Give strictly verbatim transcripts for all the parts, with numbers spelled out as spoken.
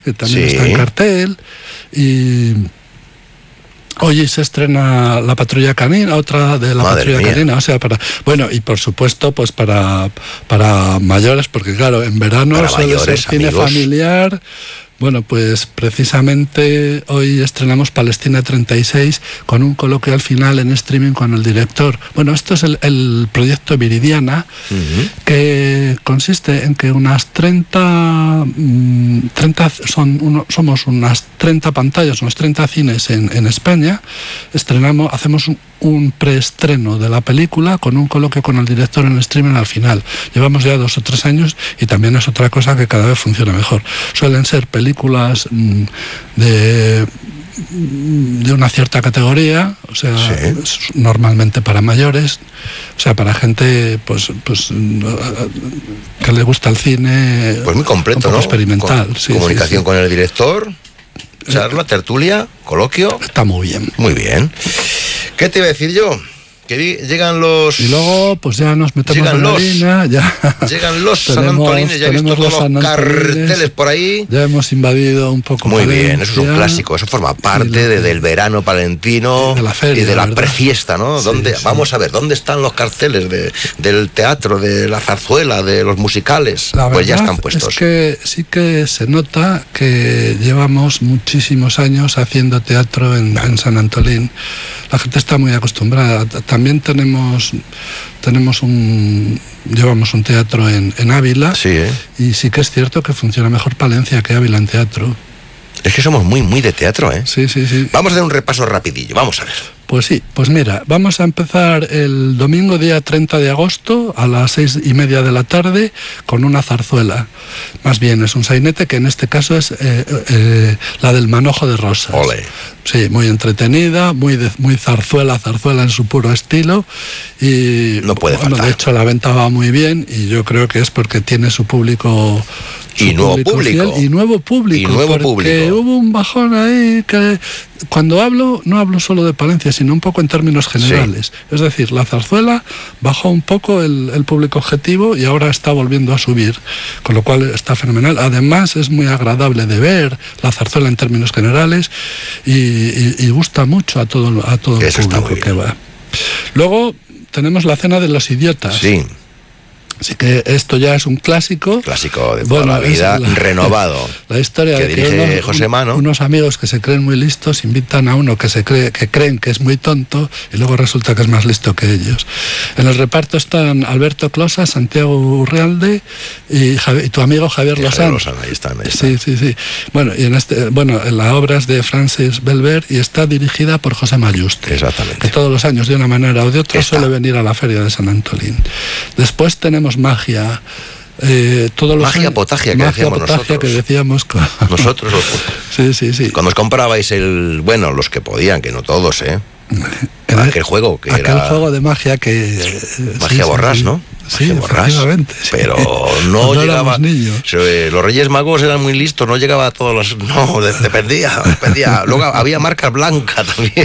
que también Sí. está en cartel, y hoy se estrena La Patrulla Canina, otra de La Madre Patrulla mía. Canina, o sea, para, bueno, y por supuesto, pues para, para mayores, porque claro, en verano Para suele mayores, ser cine amigos. familiar. Bueno, pues precisamente hoy estrenamos Palestina treinta y seis con un coloquio al final en streaming con el director. Bueno, esto es el, el proyecto Viridiana, Ujú. que consiste en que unas treinta, mm, treinta son uno, somos unas treinta pantallas, unos treinta cines en, en España. Estrenamos, hacemos un, un preestreno de la película con un coloquio con el director en streaming al final. Llevamos ya dos o tres años y también es otra cosa que cada vez funciona mejor. Suelen ser películas mm, de de una cierta categoría, o sea, Sí. es normalmente para mayores, o sea, para gente pues pues que le gusta el cine, Pues muy completo, un poco ¿no? experimental. Con- sí, comunicación sí, sí. con el director, charla, tertulia, coloquio. Está muy bien. Muy bien. ¿Qué te iba a decir yo? Que vi- llegan los... Y luego, pues ya nos metemos Llegan en la los- harina, ya Llegan los San tenemos- Antolines, ya he visto tenemos todos los los San Antolines. carteles por ahí. Ya hemos invadido un poco Muy Palencia, bien, eso es un clásico, eso forma parte lo de- que- del verano palentino y de la feria, y de la ¿verdad? prefiesta, ¿no? Sí, ¿Dónde, sí. Vamos a ver, ¿dónde están los carteles de, del teatro, de la zarzuela, de los musicales? La Pues ya verdad están puestos. Es que sí que se nota que llevamos muchísimos años haciendo teatro en, en San Antolín. La gente está muy acostumbrada. T- También tenemos tenemos un llevamos un teatro en, en Ávila, Sí, ¿eh? y sí que es cierto que funciona mejor Palencia que Ávila en teatro. Es que somos muy, muy de teatro, ¿eh? Sí, sí, sí. Vamos a hacer un repaso rapidillo, vamos a ver. Pues sí, pues mira, vamos a empezar el domingo día treinta de agosto a las seis y media de la tarde con una zarzuela. Más bien es un sainete que en este caso es eh, eh, la del Manojo de Rosas. Ole. Sí, muy entretenida, muy de- muy zarzuela, zarzuela en su puro estilo. Y No puede bueno, faltar. de hecho la venta va muy bien y yo creo que es porque tiene su público. su Y nuevo público. fiel y nuevo público. Y nuevo porque público. hubo un bajón ahí que cuando hablo, no hablo solo de Palencia, sino un poco en términos generales. Es decir, la zarzuela bajó un poco el, el público objetivo y ahora está volviendo a subir, con lo cual está fenomenal. Además, es muy agradable de ver la zarzuela en términos generales y, y- y gusta mucho a todo, a todo el Eso está público muy que bien. va. Luego tenemos la Cena de los Idiotas. Sí, Así que esto ya es un clásico. clásico de toda Bueno, la vida, es la- renovado. La historia Que de dirige unos, José Mano. unos amigos que se creen muy listos invitan a uno que se cree que creen que es muy tonto y luego resulta que es más listo que ellos. En el reparto están Alberto Closa, Santiago Urrealde y, Javi- y tu amigo Javier Y Javier Lozano. Lozano, ahí están, ahí están. Sí, sí, sí. Bueno, y en este, bueno, en la obra es de Francis Belver y está dirigida por José Mayuste. Exactamente. Que todos los años, de una manera o de otra, Está. suele venir a la feria de San Antolín. Después tenemos Magia. Eh, todos los Magia años- potagia, que magia decíamos potagia nosotros. que decíamos con- Nosotros, los- Sí, sí, sí. cuando os comprabais el... Bueno, los que podían, que no todos, ¿eh? En Aquel juego que aquel era... juego de magia que... eh, Magia sí, sí, borrás, sí. ¿no? Sí, Magia borrás. efectivamente. sí. Pero Pues no llegaba... éramos niños. Se- Los Reyes Magos eran muy listos, no llegaba a todos los... No, de- dependía, dependía. Luego había marca blanca también.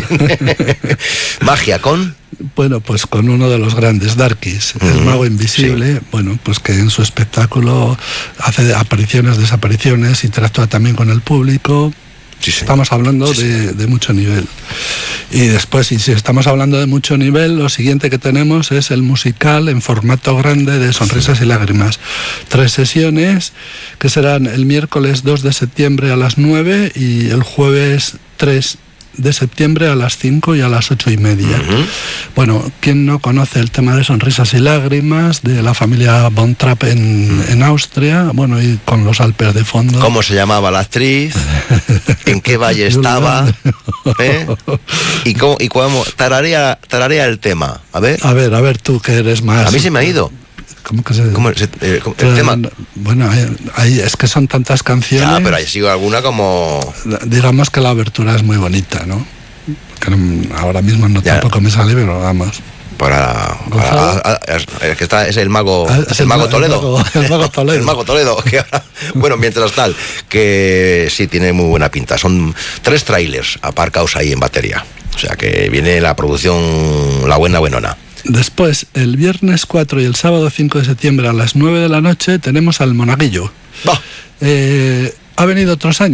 Magia con... Bueno, pues con uno de los grandes, Darkis, el Ujú, mago invisible, bueno, pues que en su espectáculo hace apariciones, desapariciones, interactúa también con el público. Sí, sí. Estamos hablando Sí, de, de mucho nivel. Y después, y si estamos hablando de mucho nivel, lo siguiente que tenemos es el musical en formato grande de Sonrisas y Lágrimas. Tres sesiones que serán el miércoles dos de septiembre a las nueve y el jueves tres de septiembre a las cinco y a las ocho y media. Ujú. Bueno, ¿quién no conoce el tema de Sonrisas y Lágrimas de la familia Von Trapp en, en Austria? Bueno, y con los Alpes de fondo. ¿Cómo se llamaba la actriz? ¿En qué valle estaba? ¿Eh? ¿Y cómo, y cómo tararea, tararea el tema? A ver, A ver, a ver tú que eres más... a mí se me ha ido. ¿Cómo que se...? ¿Cómo se- eh, cómo- Pero, el tema? Bueno, hay- hay- es que son tantas canciones. Ya, pero hay sido alguna como... Digamos que la abertura es muy bonita, ¿no? Que no- ahora mismo no Ya. tampoco me sale, pero vamos. Para, Gonzalo. para- a- a- es que está, es el mago, Ah, es el mago ma- Toledo. mago- el mago Toledo. El mago Toledo. que ahora- bueno, mientras tal, que sí tiene muy buena pinta. Son tres trailers aparcados ahí en batería. O sea que viene la producción, la buena buenona. Después, el viernes cuatro y el sábado cinco de septiembre a las nueve de la noche tenemos al Monaguillo. Va. Eh, ha venido otros años.